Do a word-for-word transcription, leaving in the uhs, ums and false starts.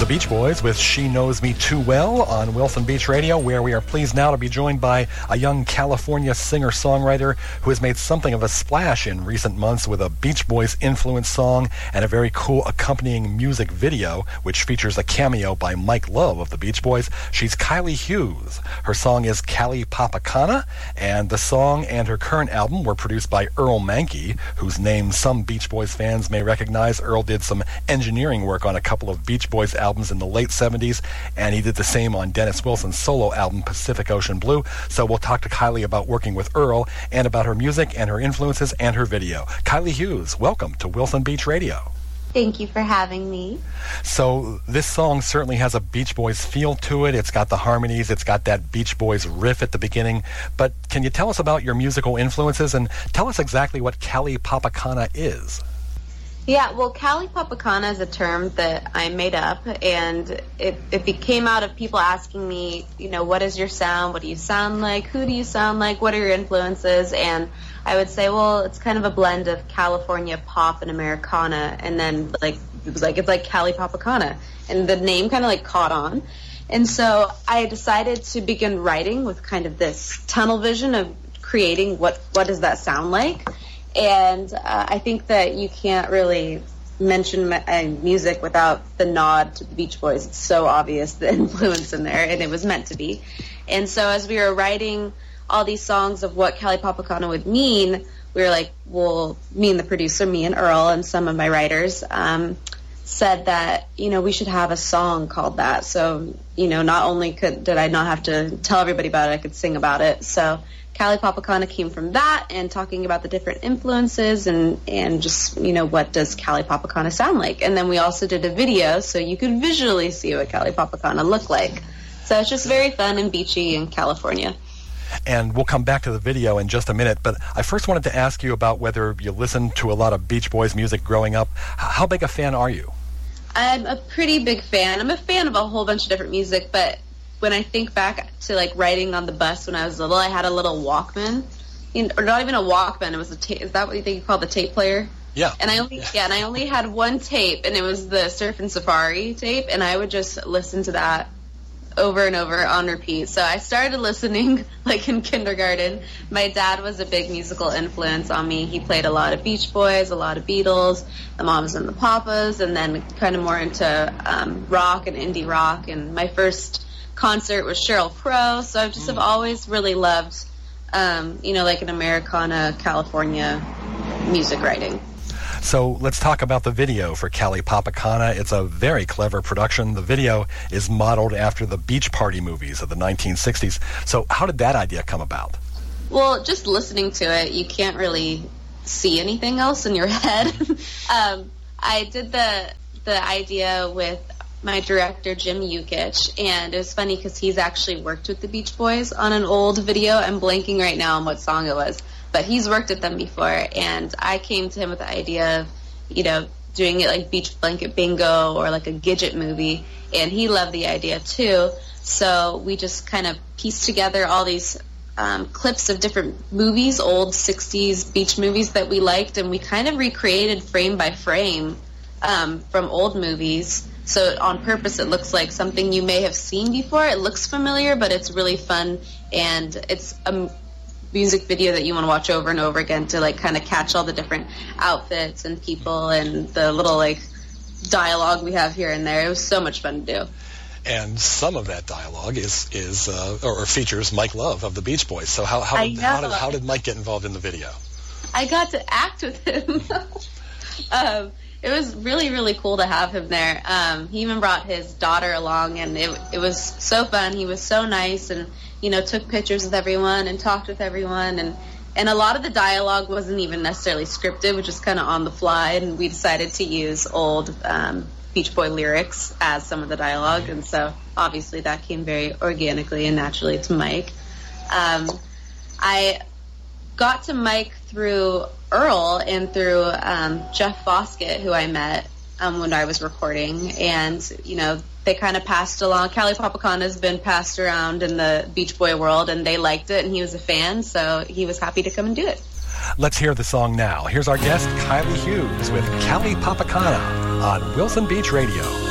the Beach Boys with She Knows Me Too Well on Wilson Beach Radio, where we are pleased now to be joined by a young California singer-songwriter who has made something of a splash in recent months with a Beach Boys influenced song and a very cool accompanying music video, which features a cameo by Mike Love of the Beach Boys. She's Kylie Hughes. Her song is Cali Popacana, and the song and her current album were produced by Earl Mankey, whose name some Beach Boys fans may recognize. Earl did some engineering work on a couple of Beach Boys albums in the late seventies, and he did the same on Dennis Wilson's solo album Pacific Ocean Blue. So we'll talk to Kylie about working with Earl and about her music and her influences and her video. Kylie Hughes, welcome to Wilson Beach Radio. Thank you for having me. So this song certainly has a Beach Boys feel to it. It's got the harmonies. It's got that Beach Boys riff at the beginning. But can you tell us about your musical influences and tell us exactly what Cali Popacana is? Yeah, well, Cali Popacana is a term that I made up, and it, it came out of people asking me, you know, what is your sound? What do you sound like? Who do you sound like? What are your influences? And I would say, well, it's kind of a blend of California pop and Americana, and then, like, it was like, it's like Cali Popacana, and the name kind of, like, caught on. And so I decided to begin writing with kind of this tunnel vision of creating what, what does that sound like? And uh, I think that you can't really mention uh, music without the nod to the Beach Boys. It's so obvious, the influence in there, and it was meant to be. And so as we were writing all these songs of what Cali Popacana would mean, we were like, well, me and the producer, me and Earl and some of my writers, um, said that, you know, we should have a song called that. So, you know, not only could did I not have to tell everybody about it, I could sing about it. So Cali Popacana came from that and talking about the different influences and, and just, you know, what does Cali Popacana sound like? And then we also did a video so you could visually see what Cali Popacana looked like. So it's just very fun and beachy in California. And we'll come back to the video in just a minute, but I first wanted to ask you about whether you listened to a lot of Beach Boys music growing up. How big a fan are you? I'm a pretty big fan. I'm a fan of a whole bunch of different music, but when I think back to, like, riding on the bus when I was little, I had a little Walkman, you know, or not even a Walkman. It was a tape. Is that what you think you call the tape player? Yeah. And I only yeah, and I only had one tape, and it was the Surf and Safari tape, and I would just listen to that over and over on repeat. So I started listening, like, in kindergarten. My dad was a big musical influence on me. He played a lot of Beach Boys, a lot of Beatles, the Mamas and the Papas, and then kind of more into um, rock and indie rock. And my first concert was Sheryl Crow, so I just have always really loved, um, you know, like an Americana, California music writing. So let's talk about the video for Cali Popacana. It's a very clever production. The video is modeled after the beach party movies of the nineteen sixties. So how did that idea come about? Well, just listening to it, you can't really see anything else in your head. um, I did the the idea with my director, Jim Yukich, and it was funny because he's actually worked with the Beach Boys on an old video. I'm blanking right now on what song it was, but he's worked with them before, and I came to him with the idea of, you know, doing it like Beach Blanket Bingo or like a Gidget movie, and he loved the idea too. So we just kind of pieced together all these um, clips of different movies, old sixties beach movies that we liked, and we kind of recreated frame by frame um, from old movies. So on purpose, it looks like something you may have seen before. It looks familiar, but it's really fun, and it's a music video that you want to watch over and over again to, like, kind of catch all the different outfits and people and the little, like, dialogue we have here and there. It was so much fun to do. And some of that dialogue is is uh, or, or features Mike Love of the Beach Boys. So how how did, how did how did Mike get involved in the video? I got to act with him. um, It was really, really cool to have him there. Um, he even brought his daughter along, and it it was so fun. He was so nice and, you know, took pictures with everyone and talked with everyone. And, and a lot of the dialogue wasn't even necessarily scripted, which was kind of on the fly, and we decided to use old um, Beach Boy lyrics as some of the dialogue. And so, obviously, that came very organically and naturally to Mike. Um, I got to Mike through Earl and through um, Jeff Foskett, who I met um, when I was recording, and, you know, they kind of passed along. Cali Popacana has been passed around in the Beach Boy world, and they liked it, and he was a fan, so he was happy to come and do it. Let's hear the song now. Here's our guest, Kylie Hughes, with Cali Popacana on Wilson Beach Radio.